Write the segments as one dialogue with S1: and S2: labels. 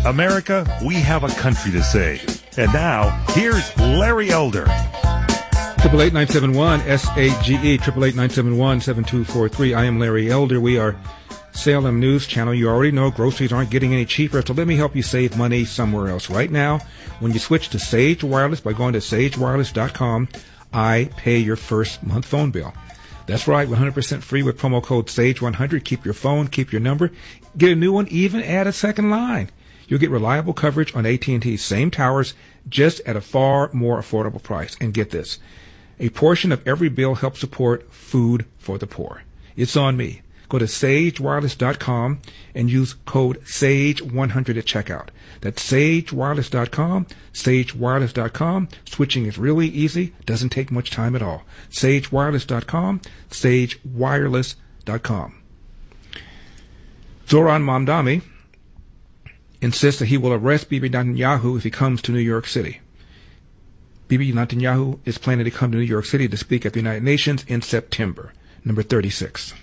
S1: America, we have a country to save. And now, here's Larry Elder.
S2: 888-971-SAGE, 888-971-7243. I am Larry Elder. We are Salem News Channel. You already know groceries aren't getting any cheaper, so let me help you save money somewhere else. Right now, when you switch to Sage Wireless by going to sagewireless.com, I pay your first month phone bill. That's right, 100% free with promo code SAGE100. Keep your phone, keep your number, get a new one, even add a second line. You'll get reliable coverage on AT&T's same towers, just at a far more affordable price. And get this, a portion of every bill helps support food for the poor. It's on me. Go to sagewireless.com and use code SAGE100 at checkout. That's sagewireless.com, sagewireless.com. Switching is really easy, doesn't take much time at all. Sagewireless.com, sagewireless.com. Zoran Mamdani insists that he will arrest Bibi Netanyahu if he comes to New York City. Bibi Netanyahu is planning to come to New York City to speak at the United Nations in September. Number 36.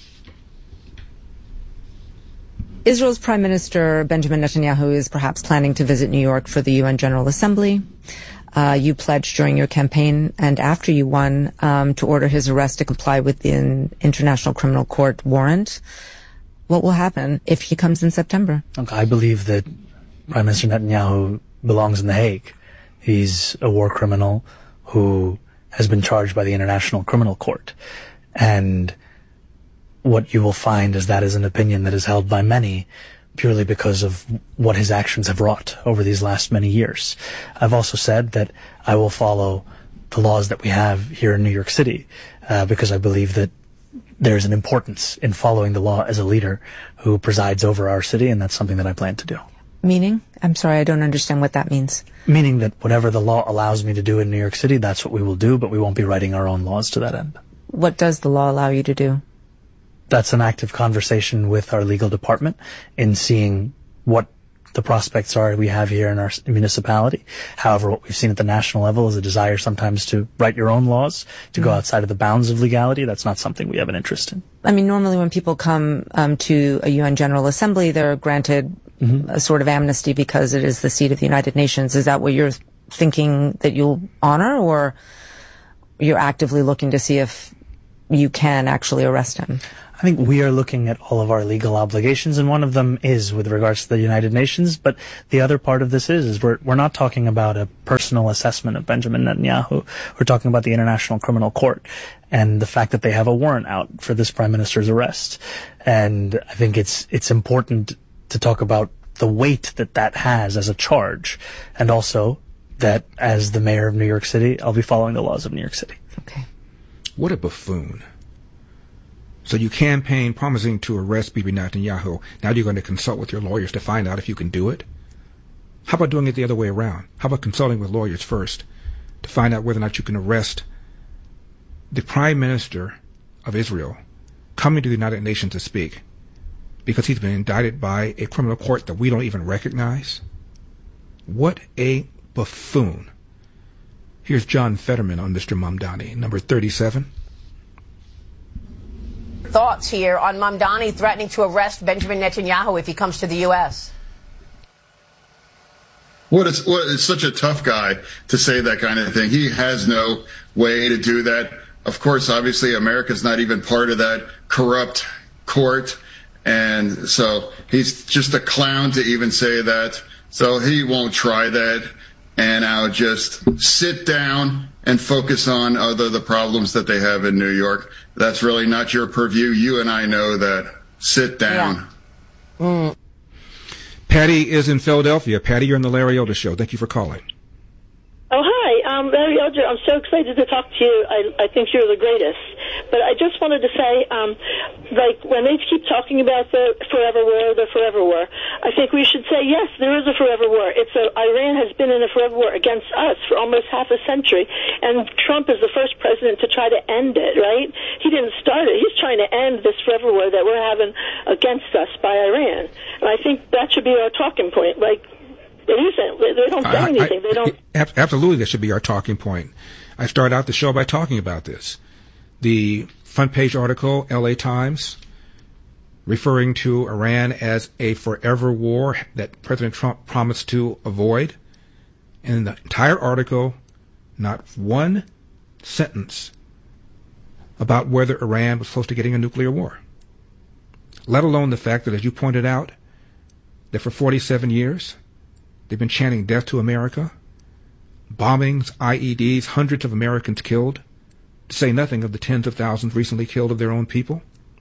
S3: Israel's Prime Minister Benjamin Netanyahu is perhaps planning to visit New York for the UN General Assembly. You pledged during your campaign and after you won to order his arrest to comply with the International Criminal Court warrant. What will happen if he comes in September?
S4: Okay, I believe that Prime Minister Netanyahu belongs in The Hague. He's a war criminal who has been charged by the International Criminal Court. And what you will find is that is an opinion that is held by many purely because of what his actions have wrought over these last many years. I've also said that I will follow the laws that we have here in New York City because I believe that there's an importance in following the law as a leader who presides over our city, and that's something that I plan to do.
S3: Meaning? I'm sorry, I don't understand what that means.
S4: Meaning that whatever the law allows me to do in New York City, that's what we will do, but we won't be writing our own laws to that end.
S3: What does the law allow you to do?
S4: That's an active conversation with our legal department in seeing what the prospects are we have here in our municipality. However, what we've seen at the national level is a desire sometimes to write your own laws, to go outside of the bounds of legality. That's not something we have an interest in.
S3: I mean, normally when people come to a UN General Assembly, they're granted a sort of amnesty because it is the seat of the United Nations. Is that what you're thinking that you'll honor, or you're actively looking to see if you can actually arrest him?
S4: I think we are looking at all of our legal obligations, and one of them is with regards to the United Nations. But the other part of this is we're not talking about a personal assessment of Benjamin Netanyahu. We're talking about the International Criminal Court and the fact that they have a warrant out for this prime minister's arrest. And I think it's important to talk about the weight that has as a charge, and also that as the mayor of New York City, I'll be following the laws of New York City.
S3: Okay.
S2: What a buffoon. So you campaign promising to arrest Bibi Netanyahu. Now you're going to consult with your lawyers to find out if you can do it? How about doing it the other way around? How about consulting with lawyers first to find out whether or not you can arrest the Prime Minister of Israel coming to the United Nations to speak because he's been indicted by a criminal court that we don't even recognize? What a buffoon. Here's John Fetterman on Mr. Mamdani, number 37.
S5: Thoughts here on Mamdani threatening to arrest Benjamin Netanyahu if he comes to the U.S.?
S6: It's such a tough guy to say that kind of thing. He has no way to do that. Of course, obviously, America's not even part of that corrupt court. And so he's just a clown to even say that. So he won't try that. And I'll just sit down and focus on the problems that they have in New York. That's really not your purview. You and I know that. Sit down.
S3: Yeah.
S2: Patty is in Philadelphia. Patty, you're on the Larry Elder Show. Thank you for calling.
S7: Oh, hi. Larry Elder, I'm so excited to talk to you. I think you're the greatest. But I just wanted to say, when they keep talking about the forever war, I think we should say, yes, there is a forever war. Iran has been in a forever war against us for almost half a century, and Trump is the first president to try to end it, right? He didn't start it. He's trying to end this forever war that we're having against us by Iran. And I think that should be our talking point. It isn't. They don't say anything. They don't.
S2: Absolutely, that should be our talking point. I started out the show by talking about this. The front page article, LA Times, referring to Iran as a forever war that President Trump promised to avoid. And in the entire article, not one sentence about whether Iran was close to getting a nuclear war. Let alone the fact that, as you pointed out, that for 47 years, they've been chanting death to America, bombings, IEDs, hundreds of Americans killed, to say nothing of the tens of thousands recently killed of their own people.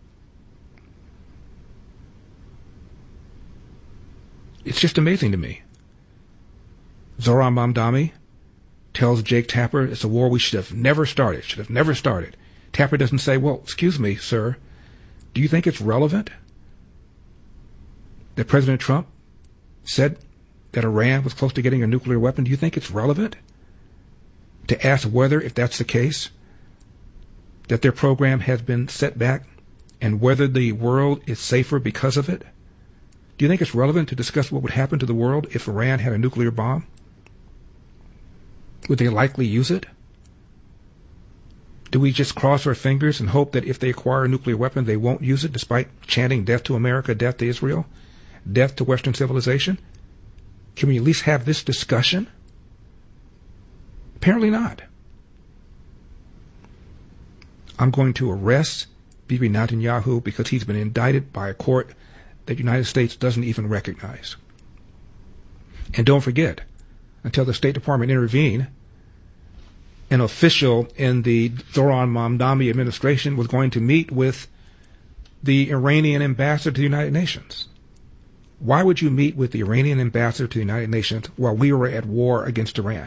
S2: It's just amazing to me. Zohran Mamdani tells Jake Tapper it's a war we should have never started. Tapper doesn't say, well, excuse me, sir, do you think it's relevant that President Trump said that Iran was close to getting a nuclear weapon? Do you think it's relevant to ask whether, if that's the case, that their program has been set back and whether the world is safer because of it? Do you think it's relevant to discuss what would happen to the world if Iran had a nuclear bomb? Would they likely use it? Do we just cross our fingers and hope that if they acquire a nuclear weapon, they won't use it despite chanting death to America, death to Israel, death to Western civilization? Can we at least have this discussion? Apparently not. I'm going to arrest Bibi Netanyahu because he's been indicted by a court that the United States doesn't even recognize. And don't forget, until the State Department intervened, an official in the Zohran Mamdani administration was going to meet with the Iranian ambassador to the United Nations. Why would you meet with the Iranian ambassador to the United Nations while we were at war against Iran?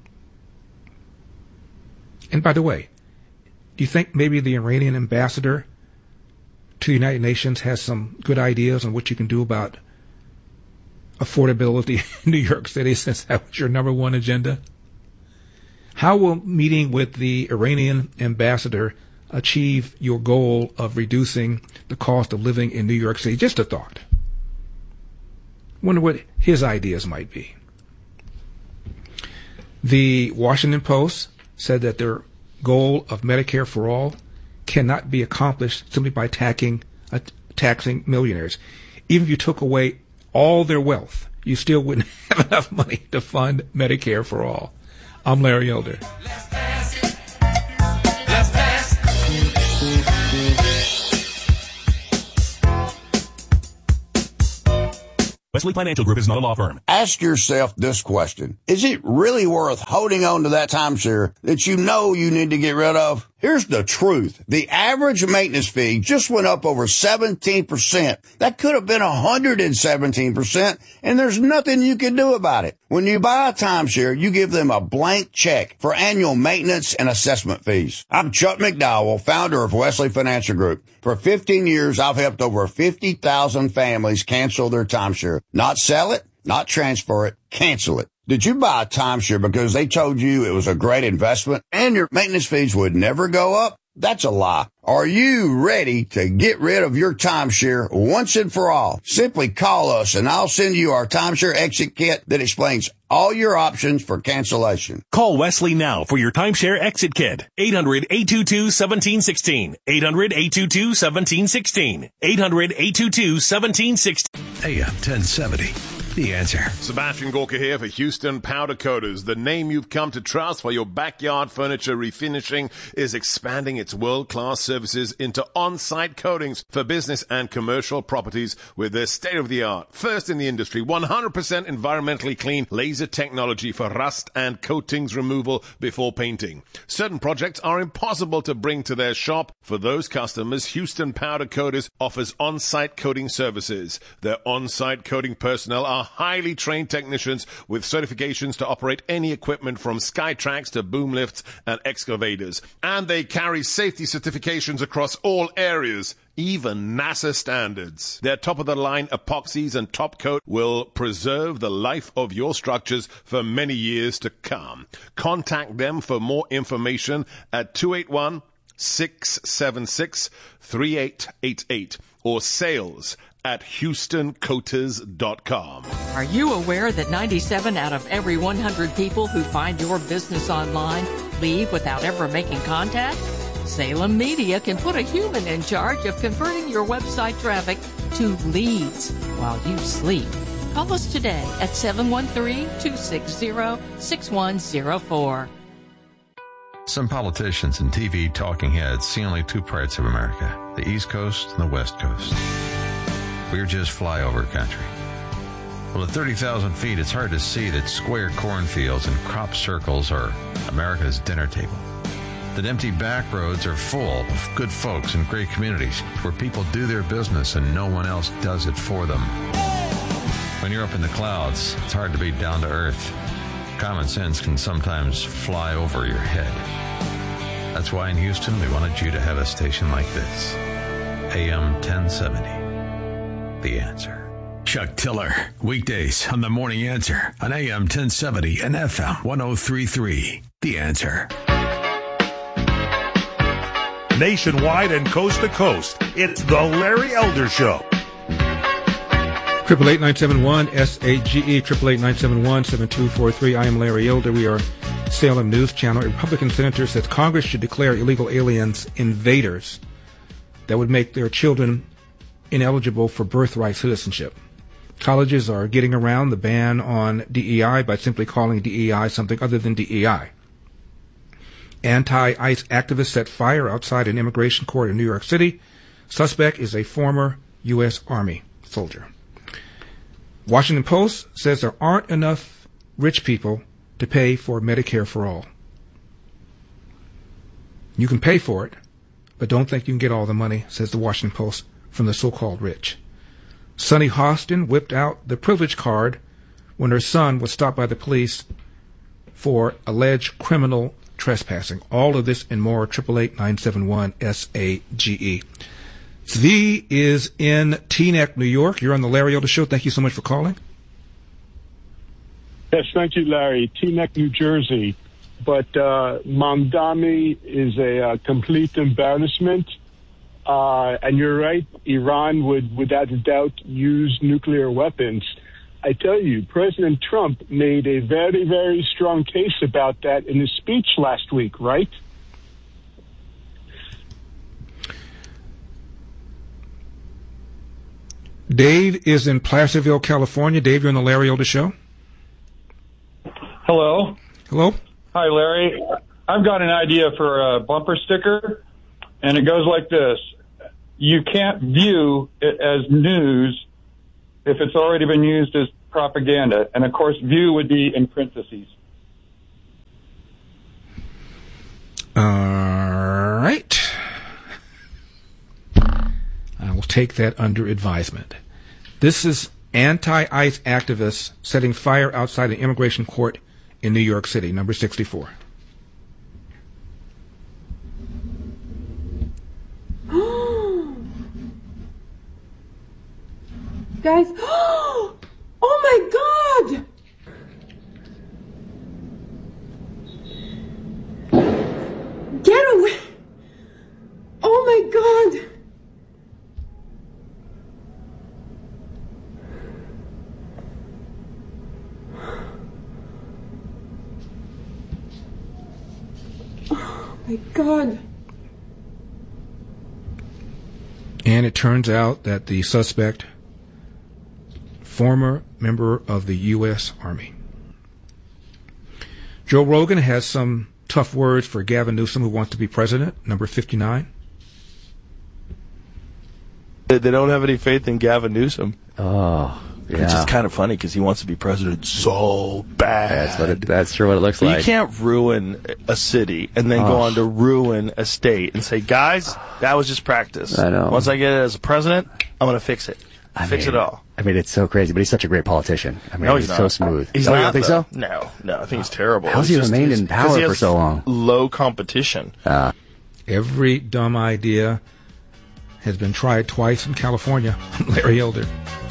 S2: And by the way, do you think maybe the Iranian ambassador to the United Nations has some good ideas on what you can do about affordability in New York City, since that was your number one agenda? How will meeting with the Iranian ambassador achieve your goal of reducing the cost of living in New York City? Just a thought. Wonder what his ideas might be. The Washington Post said that their goal of Medicare for all cannot be accomplished simply by taxing millionaires. Even if you took away all their wealth, you still wouldn't have enough money to fund Medicare for all. I'm Larry Elder.
S8: Wesley Financial Group is not a law firm.
S9: Ask yourself this question. Is it really worth holding on to that timeshare that you know you need to get rid of? Here's the truth. The average maintenance fee just went up over 17%. That could have been 117%, and there's nothing you can do about it. When you buy a timeshare, you give them a blank check for annual maintenance and assessment fees. I'm Chuck McDowell, founder of Wesley Financial Group. For 15 years, I've helped over 50,000 families cancel their timeshare. Not sell it, not transfer it, cancel it. Did you buy a timeshare because they told you it was a great investment and your maintenance fees would never go up? That's a lie. Are you ready to get rid of your timeshare once and for all? Simply call us and I'll send you our timeshare exit kit that explains all your options for cancellation.
S8: Call Wesley now for your timeshare exit kit. 800-822-1716. 800-822-1716. 800-822-1716.
S10: AM 1070. The Answer.
S11: Sebastian Gorka here for Houston Powder Coaters. The name you've come to trust for your backyard furniture refinishing is expanding its world-class services into on-site coatings for business and commercial properties with their state-of-the-art, first in the industry, 100% environmentally clean laser technology for rust and coatings removal before painting. Certain projects are impossible to bring to their shop. For those customers, Houston Powder Coaters offers on-site coating services. Their on-site coating personnel are highly trained technicians with certifications to operate any equipment from Skytrax to boom lifts and excavators. And they carry safety certifications across all areas, even NASA standards. Their top-of-the-line epoxies and top coat will preserve the life of your structures for many years to come. Contact them for more information at 281-676-3888 or sales@HoustonCoaters.com.
S12: Are you aware that 97 out of every 100 people who find your business online leave without ever making contact? Salem Media can put a human in charge of converting your website traffic to leads while you sleep. Call us today at 713-260-6104.
S13: Some politicians and TV talking heads see only two parts of America, the East Coast and the West Coast. We're just flyover country. Well, at 30,000 feet, it's hard to see that square cornfields and crop circles are America's dinner table. That empty back roads are full of good folks and great communities where people do their business and no one else does it for them. When you're up in the clouds, it's hard to be down to earth. Common sense can sometimes fly over your head. That's why in Houston, we wanted you to have a station like this. AM 1070. The Answer.
S10: Chuck Tiller, weekdays on The Morning Answer on AM 1070 and FM 103.3. The Answer.
S1: Nationwide and coast to coast, it's the Larry Elder Show.
S2: 888-971-SAGE, 888-971-7243. I am Larry Elder. We are Salem News Channel. A Republican senator says Congress should declare illegal aliens invaders that would make their children ineligible for birthright citizenship. Colleges are getting around the ban on DEI by simply calling DEI something other than DEI. Anti-ICE activists set fire outside an immigration court in New York City. Suspect is a former U.S. Army soldier. Washington Post says there aren't enough rich people to pay for Medicare for all. You can pay for it, but don't think you can get all the money, says the Washington Post, from the so-called rich. Sunny Hostin whipped out the privilege card when her son was stopped by the police for alleged criminal trespassing. All of this and more, 888-971-SAGE. Zvi is in Teaneck, New York. You're on the Larry Elder Show. Thank you so much for calling.
S14: Yes, thank you, Larry. Teaneck, New Jersey. But Mamdani is a complete embarrassment. And you're right, Iran would, without a doubt, use nuclear weapons. I tell you, President Trump made a very, very strong case about that in his speech last week, right?
S2: Dave is in Placerville, California. Dave, you're on the Larry Elder Show.
S15: Hello.
S2: Hello.
S15: Hi, Larry. I've got an idea for a bumper sticker, and it goes like this. You can't view it as news if it's already been used as propaganda. And, of course, view would be in parentheses.
S2: All right. I will take that under advisement. This is anti-ICE activists setting fire outside an immigration court in New York City, number 64.
S16: Guys, oh my God! Get away! Oh my God! Oh my God!
S2: And it turns out that the suspect, former member of the U.S. Army. Joe Rogan has some tough words for Gavin Newsom, who wants to be president, number 59.
S17: They don't have any faith in Gavin Newsom.
S18: Oh, yeah.
S17: Which is kind of funny because he wants to be president so bad.
S18: That's true what it looks like.
S17: You can't ruin a city and then go on to ruin a state and say, guys, that was just practice.
S18: I know.
S17: Once I get it as a president, I'm going to fix it. Fix it all.
S18: I mean, it's so crazy, but he's such a great politician. I mean,
S17: No,
S18: he's
S17: he's
S18: so
S17: not.
S18: smooth.
S17: He's
S18: You
S17: not,
S18: don't think
S17: though.
S18: so?
S17: No, I think he's terrible.
S18: How's he remained in power for so long?
S17: Low competition.
S2: Every dumb idea has been tried twice in California. Larry Elder.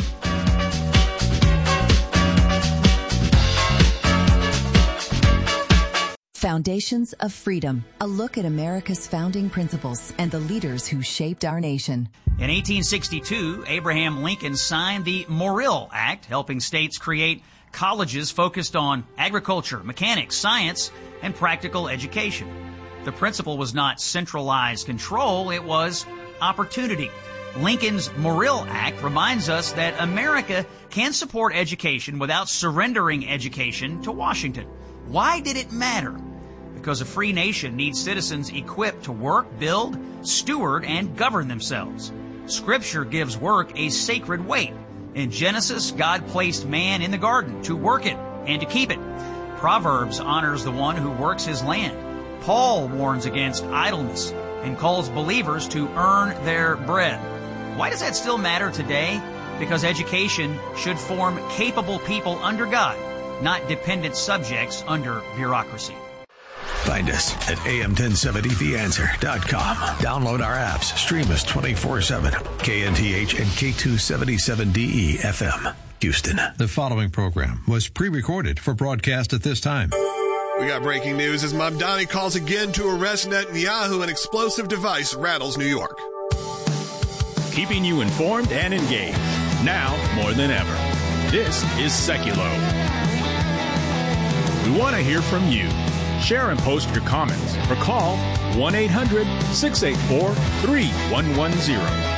S19: Foundations of Freedom, a look at America's founding principles and the leaders who shaped our nation.
S20: In 1862, Abraham Lincoln signed the Morrill Act, helping states create colleges focused on agriculture, mechanics, science, and practical education. The principle was not centralized control, it was opportunity. Lincoln's Morrill Act reminds us that America can support education without surrendering education to Washington. Why did it matter? Because a free nation needs citizens equipped to work, build, steward, and govern themselves. Scripture gives work a sacred weight. In Genesis, God placed man in the garden to work it and to keep it. Proverbs honors the one who works his land. Paul warns against idleness and calls believers to earn their bread. Why does that still matter today? Because education should form capable people under God, not dependent subjects under bureaucracy.
S10: Find us at am1070theanswer.com. Download our apps. Stream us 24/7. KNTH and K277DE FM, Houston.
S21: The following program was pre-recorded for broadcast at this time.
S11: We got breaking news as Mamdani calls again to arrest Netanyahu. An explosive device rattles New York.
S22: Keeping you informed and engaged. Now more than ever. This is Seculo. We want to hear from you. Share and post your comments or call 1-800-684-3110.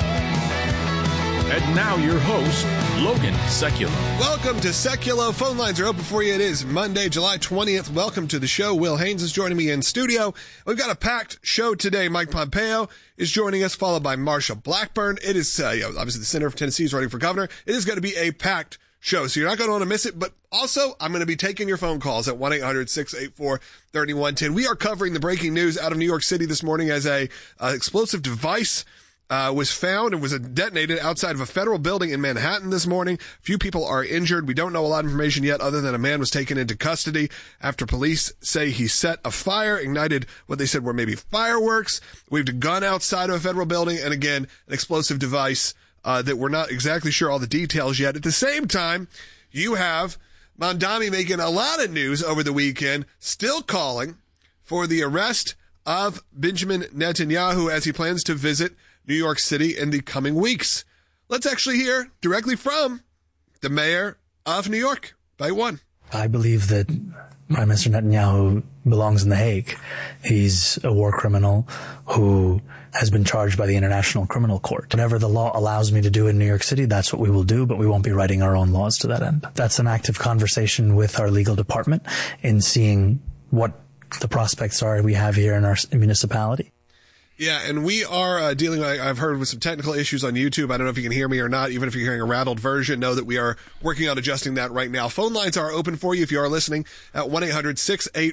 S22: And now your host, Logan Seculo.
S11: Welcome to Seculo. Phone lines are open for you. It is Monday, July 20th. Welcome to the show. Will Haynes is joining me in studio. We've got a packed show today. Mike Pompeo is joining us, followed by Marsha Blackburn. It is, obviously the Senator of Tennessee is running for governor. It is going to be a packed show, so you're not going to want to miss it. But also, I'm going to be taking your phone calls at 1-800-684-3110. We are covering the breaking news out of New York City this morning as a explosive device was found and was detonated outside of a federal building in Manhattan this morning. A few people are injured. We don't know a lot of information yet other than a man was taken into custody after police say he set a fire, ignited what they said were maybe fireworks, waved a gun outside of a federal building, and again, an explosive device that we're not exactly sure all the details yet. At the same time, you have Mamdani making a lot of news over the weekend, still calling for the arrest of Benjamin Netanyahu as he plans to visit New York City in the coming weeks. Let's actually hear directly from the mayor of New York, Bite One.
S4: I believe that Prime Minister Netanyahu belongs in The Hague. He's a war criminal who has been charged by the International Criminal Court. Whatever the law allows me to do in New York City, that's what we will do, but we won't be writing our own laws to that end. That's an active conversation with our legal department in seeing what the prospects are we have here in our municipality.
S11: Yeah, and we are dealing, I've heard, with some technical issues on YouTube. I don't know if you can hear me or not. Even if you're hearing a rattled version, know that we are working on adjusting that right now. Phone lines are open for you if you are listening at 1-800-684-3110.